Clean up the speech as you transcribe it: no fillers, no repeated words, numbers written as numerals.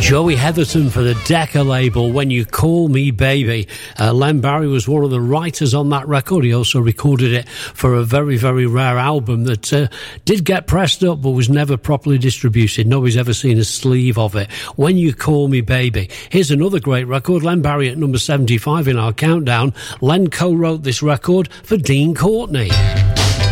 Joey Heatherton for the Decca label, When You Call Me Baby. Len Barry was one of the writers on that record. He also recorded it for a very, very rare album that did get pressed up but was never properly distributed. Nobody's ever seen a sleeve of it. When You Call Me Baby. Here's another great record, Len Barry at number 75 in our countdown. Len co-wrote this record for Dean Courtney.